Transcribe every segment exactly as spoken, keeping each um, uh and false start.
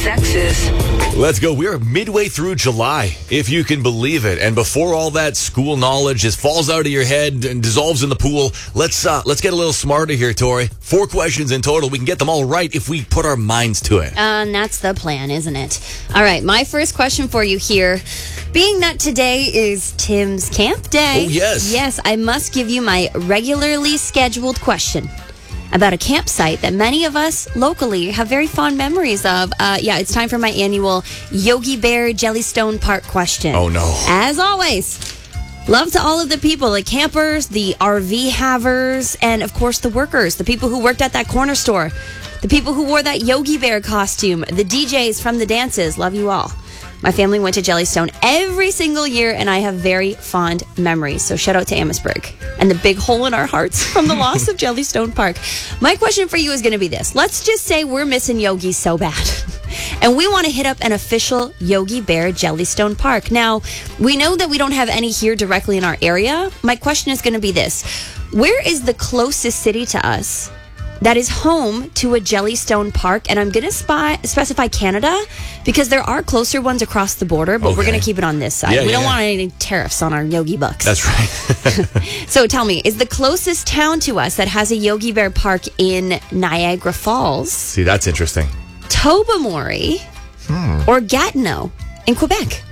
Texas. Let's go. We're midway through July, if you can believe it. And before all that school knowledge just falls out of your head and dissolves in the pool, let's uh, let's get a little smarter here, Tori. Four questions in total. We can get them all right if we put our minds to it. Uh, and that's the plan, isn't it? All right, my first question for you here. Being that today is Tim's camp day. Oh, yes. Yes, I must give you my regularly scheduled question about a campsite that many of us locally have very fond memories of. Uh, yeah, it's time for my annual Yogi Bear Jellystone Park question. Oh, no. As always, love to all of the people, the campers, the R V havers, and of course the workers, the people who worked at that corner store, the people who wore that Yogi Bear costume, the D Js from the dances. Love you all. My family went to Jellystone every single year, and I have very fond memories. So shout out to Amherstburg and the big hole in our hearts from the loss of Jellystone Park. My question for you is going to be this. Let's just say we're missing Yogi so bad, and we want to hit up an official Yogi Bear Jellystone Park. Now, we know that we don't have any here directly in our area. My question is going to be this. Where is the closest city to us that is home to a Jellystone Park? And I'm going to spy, specify Canada because there are closer ones across the border, but Okay. we're going to keep it on this side. Yeah, we yeah, don't yeah. want any tariffs on our Yogi bucks. That's right. So tell me, is the closest town to us that has a Yogi Bear Park in Niagara Falls, See, that's interesting. Tobermory, Hmm. or Gatineau in Quebec?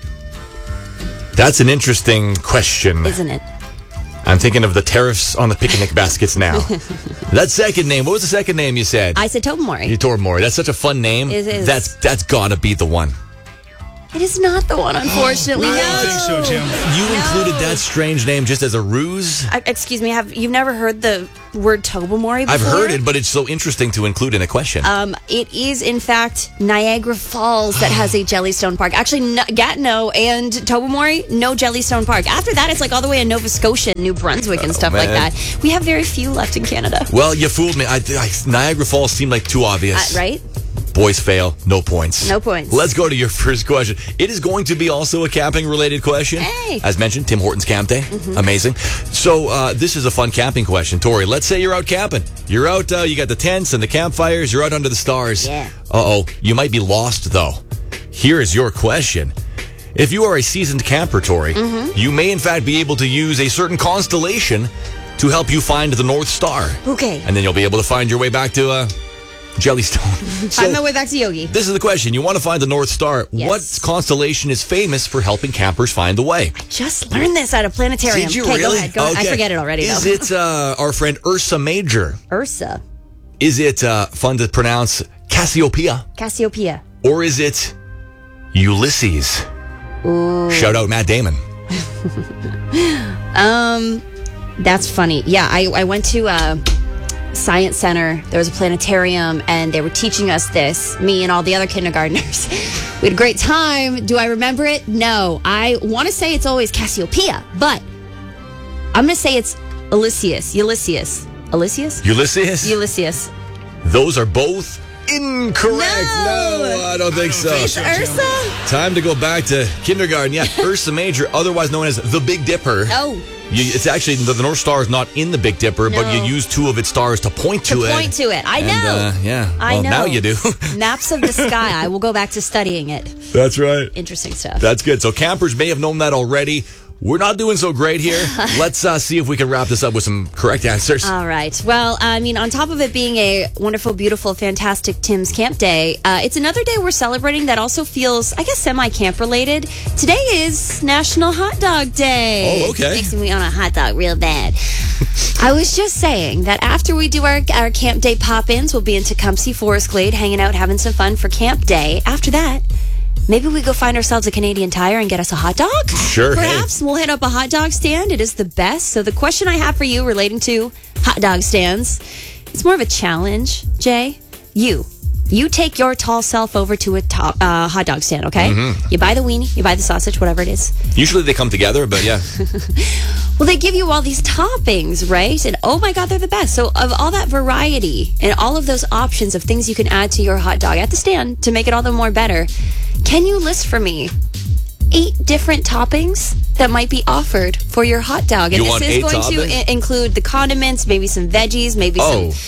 That's an interesting question. Isn't it? I'm thinking of the tariffs on the picnic baskets now. That second name, what was the second name you said? I said Tobermory. You Tobermory. That's such a fun name. It is. That's that's gotta be the one. It is not the one, unfortunately. I no. don't think so, Tim. You included that strange name just as a ruse? Uh, excuse me, have you've never heard the word Tobermory before? I've heard it, but it's so interesting to include in a question. Um, it is, in fact, Niagara Falls that has a Jellystone Park. Actually, no, Gatineau and Tobermory, no Jellystone Park. After that, it's like all the way in Nova Scotia, New Brunswick, and stuff like man. that. We have very few left in Canada. Well, you fooled me. I, I, Niagara Falls seemed like too obvious. Uh, right? Boys fail, no points. No points. Let's go to your first question. It is going to be also a camping-related question. Hey. As mentioned, Tim Hortons Camp Day. Mm-hmm. Amazing. So uh, this is a fun camping question. Tori, let's say you're out camping. You're out, uh, you got the tents and the campfires. You're out under the stars. Yeah. Uh-oh. You might be lost, though. Here is your question. If you are a seasoned camper, Tori, Mm-hmm. you may in fact be able to use a certain constellation to help you find the North Star. Okay. And then you'll be able to find your way back to uh, Jellystone. So, Find my way back to Yogi. this is the question. You want to find the North Star. Yes. What constellation is famous for helping campers find the way? Just learned this at a planetarium. Did you okay, really? go ahead. Go ahead. I Okay. forget it already, Is though. it uh, our friend Ursa Major? Ursa. Is it uh, fun to pronounce Cassiopeia? Cassiopeia. Or is it Ulysses? Ooh. Shout out Matt Damon. Um, that's funny. Yeah, I, I went to a science center. There was a planetarium, and they were teaching us this, me and all the other kindergartners. We had a great time. Do I remember it? No. I want to say it's always Cassiopeia, but I'm going to say it's Ulysses. Ulysses. Ulysses? Ulysses? Ulysses. Those are both incorrect. No. No, I don't think so. It's Ursa? Time to go back to kindergarten. Yeah, Ursa Major, otherwise known as the Big Dipper. Oh. You, it's actually, the, the North Star is not in the Big Dipper, but you No. use two of its stars to point to, To it. point to it. I And, know. uh, yeah. I Well, know. now you do. Maps of the sky. I will go back to studying it. That's right. Interesting stuff. That's good. So campers may have known that already. We're not doing so great here. Let's uh, see if we can wrap this up with some correct answers. All right. Well, I mean, on top of it being a wonderful, beautiful, fantastic Tim's Camp Day, uh, it's another day we're celebrating that also feels, I guess, semi-camp related. Today is National Hot Dog Day. Oh, okay. Makes me want a hot dog real bad. I was just saying that after we do our, our Camp Day pop-ins, we'll be in Tecumseh, Forest Glade, hanging out, having some fun for Camp Day. After that, maybe we go find ourselves a Canadian Tire and get us a hot dog? Sure, hey. Perhaps we'll hit up a hot dog stand. It is the best. So the question I have for you relating to hot dog stands, it's more of a challenge, Jay. You. You take your tall self over to a to- uh, hot dog stand, okay? Mm-hmm. You buy the weenie, you buy the sausage, whatever it is. Usually they come together, but yeah. Well, they give you all these toppings, right? And oh my God, they're the best. So of all that variety and all of those options of things you can add to your hot dog at the stand to make it all the more better, can you list for me eight different toppings that might be offered for your hot dog? And You this want is eight going toppings? to I- include the condiments, maybe some veggies, maybe Oh. some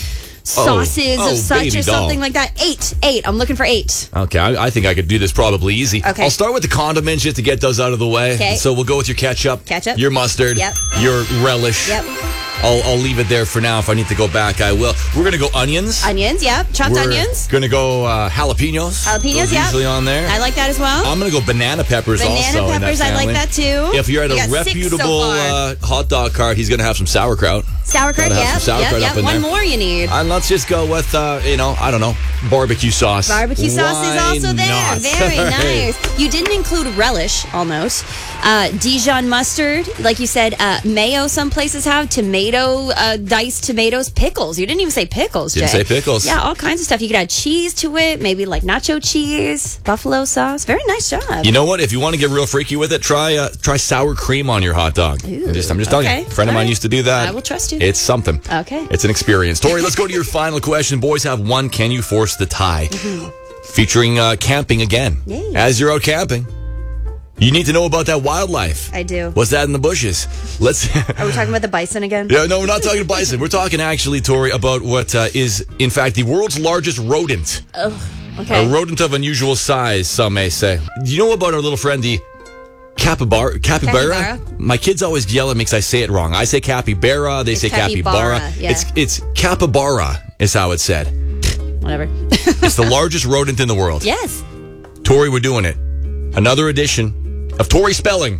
sauces oh, of such baby or doll. something like that. Eight. Eight. I'm looking for eight. Okay, I, I think I could do this probably easy. Okay. I'll start with the condiments just to get those out of the way. Okay. So we'll go with your ketchup, Ketchup. your mustard, Yep. your relish. Yep. I'll, I'll leave it there for now. If I need to go back, I will. We're going to go onions. Onions, yep. Chopped We're onions. going to go uh, jalapenos. Jalapenos, Those yep. usually on there. I like that as well. I'm going to go banana peppers Banana also. in peppers, that I like family. that too. If you're at We a got six so reputable far. uh, hot dog cart, he's going to have some sauerkraut. Sauerkraut, Gotta have yep. some sauerkraut yep, up in yep. One there. more you need. And let's just go with, uh, you know, I don't know, barbecue sauce. Barbecue sauce Why is also there. not? Very nice. You didn't include relish, almost. Uh, Dijon mustard, like you said, uh, mayo. Some places have tomato, uh, diced tomatoes, pickles. You didn't even say pickles, Jay. Didn't say pickles. Yeah, all kinds of stuff. You could add cheese to it, maybe like nacho cheese, buffalo sauce. Very nice job. You know what? If you want to get real freaky with it, try uh, try sour cream on your hot dog. Ooh, I'm just, I'm just telling okay. you. A friend of All mine right. used to do that. I will trust you. It's something. Okay. It's an experience. Tori, let's go to your final question. Boys have one. Can you force the tie? Featuring uh, camping again. Yay. As you're out camping, you need to know about that wildlife. I do. What's that in the bushes? Let's. Are we talking about the bison again? Yeah, no, we're not talking bison. We're talking actually, Tori, about what uh, is, in fact, the world's largest rodent. Oh, okay. A rodent of unusual size, some may say. Do you know about our little friend, the capybara? Capybara? Capybara? My kids always yell at me because I say it wrong. I say capybara, they It's say capybara. capybara, yeah. It's it's capybara is how it's said. Whatever. It's the largest rodent in the world. Yes. Tori, we're doing it. Another edition of Tori Spelling.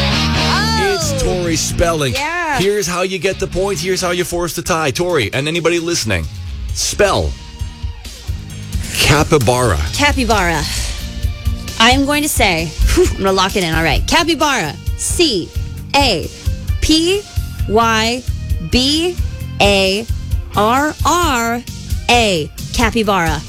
It's Tori Spelling. Yeah. Here's how you get the point. Here's how you force the tie. Tori, and anybody listening, spell capybara. Capybara. I am going to say, whew, I'm going to lock it in. All right. Capybara. C A P Y B A R R A. Capybara.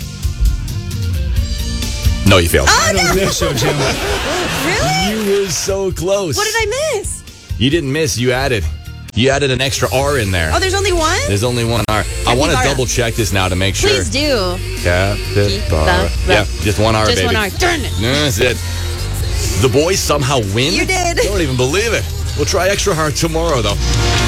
No, you failed. Oh, no. think so, Jim. Really? You were so close. What did I miss? You didn't miss. You added. You added an extra R in there. Oh, there's only one? There's only one R. I want to Capybara. double check this now to make sure. Please do. Capybara. Capybara. Yeah, just one R, Just baby. one R. Darn it. That's it. The boys somehow win? You did. I don't even believe it. We'll try extra hard tomorrow, though.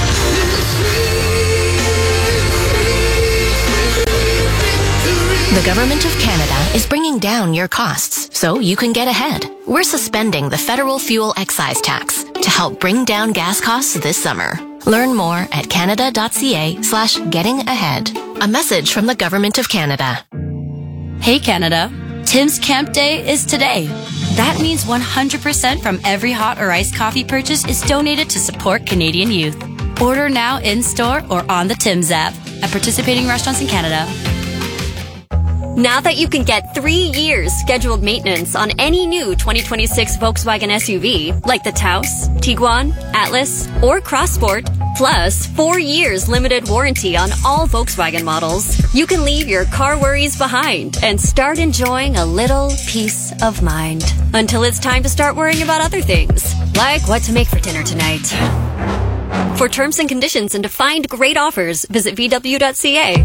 The Government of Canada is bringing down your costs so you can get ahead. We're suspending the federal fuel excise tax to help bring down gas costs this summer. Learn more at canada.ca slash getting ahead. A message from the Government of Canada. Hey Canada, Tim's Camp Day is today. That means one hundred percent from every hot or iced coffee purchase is donated to support Canadian youth. Order now in-store or on the Tim's app at participating restaurants in Canada. Now that you can get three years scheduled maintenance on any new twenty twenty-six Volkswagen S U V, like the Taos, Tiguan, Atlas, or Crossport, plus four years limited warranty on all Volkswagen models, you can leave your car worries behind and start enjoying a little peace of mind. Until it's time to start worrying about other things, like what to make for dinner tonight. For terms and conditions and to find great offers, visit V W dot C A.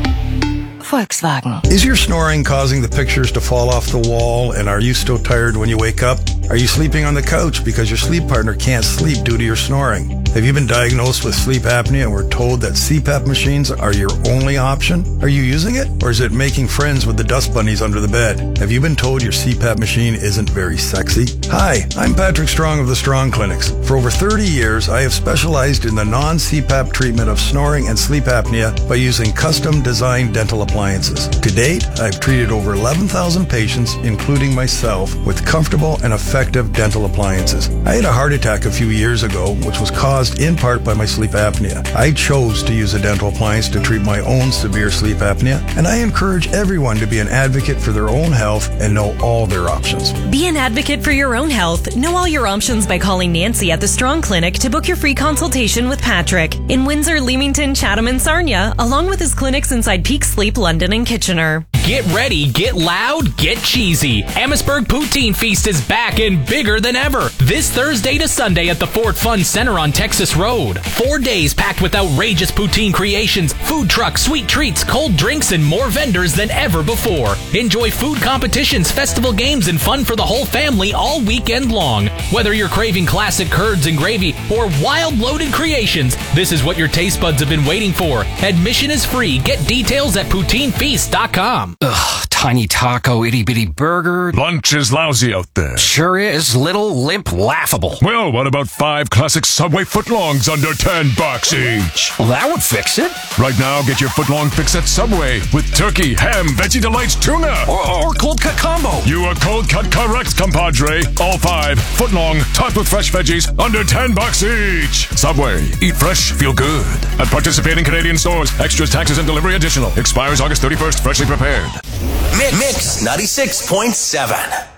Volkswagen. Is your snoring causing the pictures to fall off the wall, and are you still tired when you wake up? Are you sleeping on the couch because your sleep partner can't sleep due to your snoring? Have you been diagnosed with sleep apnea and were told that C PAP machines are your only option? Are you using it, or is it making friends with the dust bunnies under the bed? Have you been told your C PAP machine isn't very sexy? Hi, I'm Patrick Strong of the Strong Clinics. For over thirty years, I have specialized in the non-C PAP treatment of snoring and sleep apnea by using custom-designed dental appliances. To date, I've treated over eleven thousand patients, including myself, with comfortable and effective dental appliances. I had a heart attack a few years ago, which was caused in part by my sleep apnea. I chose to use a dental appliance to treat my own severe sleep apnea, and I encourage everyone to be an advocate for their own health and know all their options. Be an advocate for your own health. Know all your options by calling Nancy at the Strong Clinic to book your free consultation with Patrick in Windsor, Leamington, Chatham, and Sarnia, along with his clinics inside Peak Sleep, London, and Kitchener. Get ready, get loud, get cheesy. Amherstburg Poutine Feast is back and bigger than ever. This Thursday to Sunday at the Ford Fun Center on Texas Road. Four days packed with outrageous poutine creations, food trucks, sweet treats, cold drinks, and more vendors than ever before. Enjoy food competitions, festival games, and fun for the whole family all weekend long. Whether you're craving classic curds and gravy or wild loaded creations, this is what your taste buds have been waiting for. Admission is free. Get details at poutine feast dot com. Ugh, tiny taco, itty bitty burger. Lunch is lousy out there. Sure is. Little, limp, laughable. Well, what about five classic Subway footlongs under ten bucks each? Well, that would fix it. Right now, get your footlong fix at Subway with turkey, ham, Veggie Delights, tuna. Or, or cold cut combo. You are cold cut correct, compadre. All five, footlong, topped with fresh veggies, under ten bucks each. Subway. Eat fresh, feel good. At participating Canadian stores. Extras, taxes, and delivery additional. Expires August thirty-first. Freshly prepared. Mix, Mix ninety-six point seven.